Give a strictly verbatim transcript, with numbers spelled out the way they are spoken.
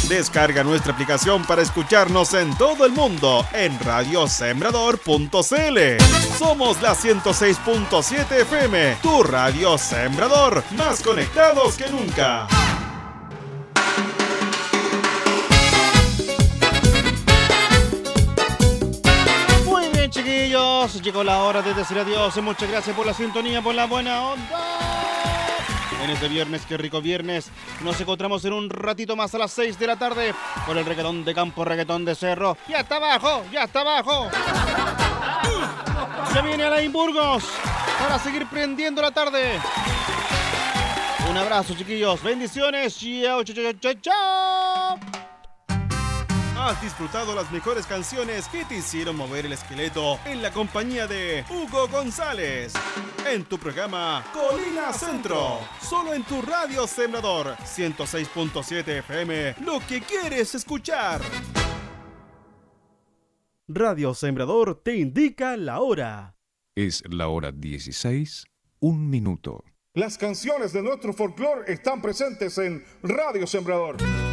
Descarga nuestra aplicación para escucharnos en todo el mundo en radio sembrador punto c l. Somos la ciento seis punto siete F M, tu radio Sembrador, más conectados que nunca. Muy bien, chiquillos, llegó la hora de decir adiós. Muchas gracias por la sintonía, por la buena onda. En este viernes, qué rico viernes, nos encontramos en un ratito más a las seis de la tarde con el reggaetón de campo, reggaetón de cerro. ¡Ya está abajo! ¡Ya está abajo! Se viene Alain Burgos para seguir prendiendo la tarde. Un abrazo, chiquillos. Bendiciones. Chao, chao, chao, chao, chao. Has disfrutado las mejores canciones que te hicieron mover el esqueleto en la compañía de Hugo González. En tu programa Colina Centro. Solo en tu radio Sembrador ciento seis punto siete F M. Lo que quieres escuchar. Radio Sembrador te indica la hora. Es la hora dieciséis, un minuto. Las canciones de nuestro folclore están presentes en Radio Sembrador.